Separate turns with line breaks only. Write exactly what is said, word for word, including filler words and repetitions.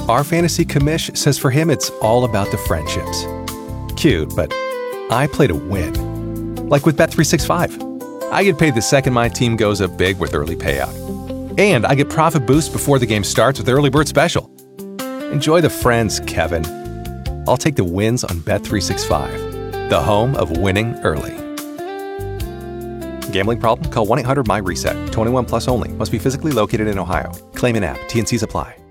Our fantasy commish says for him it's all about the friendships. Cute, but I play to win. Like with Bet three sixty-five. I get paid the second my team goes up big with early payout. And I get profit boost before the game starts with Early Bird Special. Enjoy the friends, Kevin. I'll take the wins on Bet three sixty-five, the home of winning early. Gambling problem? Call one eight hundred M Y RESET. twenty-one plus only. Must be physically located in Ohio. Claim in app. T N Cs apply.